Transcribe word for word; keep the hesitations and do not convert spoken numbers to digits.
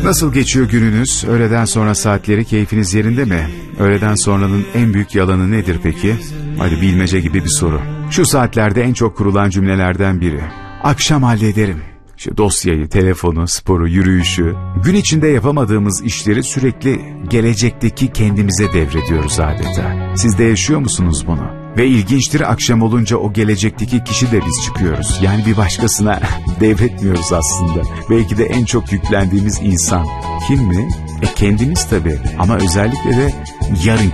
Nasıl geçiyor gününüz? Öğleden sonra saatleri keyfiniz yerinde mi? Öğleden sonranın en büyük yalanı nedir peki? Hadi bilmece gibi bir soru. Şu saatlerde en çok kurulan cümlelerden biri. Akşam hallederim. Şu dosyayı, telefonu, sporu, yürüyüşü, gün içinde yapamadığımız işleri sürekli gelecekteki kendimize devrediyoruz adeta. Siz de yaşıyor musunuz bunu? Ve ilginçtir, akşam olunca o gelecekteki kişi de biz çıkıyoruz. Yani bir başkasına devretmiyoruz aslında. Belki de en çok yüklendiğimiz insan. Kim mi? E kendimiz tabii. Ama özellikle de yarınki